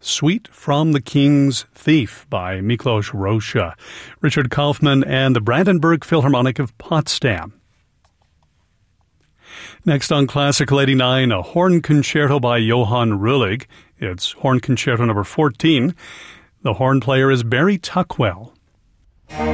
Suite from the King's Thief by Miklos Rozsa, Richard Kaufman and the Brandenburg Philharmonic of Potsdam. Next on Classical 89, a horn concerto by Johann Rühlig. It's Horn Concerto number 14. The horn player is Barry Tuckwell.